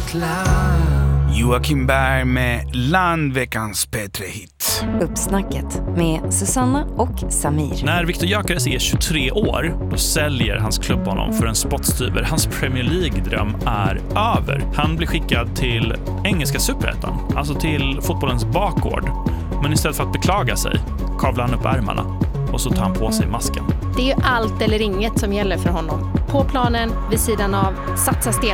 vårt land. Joakim Berg med Land, veckans P3-hit. Uppsnacket med Susanna och Samir. När Viktor Gyökeres är 23 år, då säljer hans klubb honom för en spottstyver. Hans Premier League-dröm är över. Han blir skickad till engelska superettan, alltså till fotbollens bakgård. Men istället för att beklaga sig kavlar han upp ärmarna och så tar han på sig masken. Det är ju allt eller inget som gäller för honom. På planen, vid sidan av, satsa sten.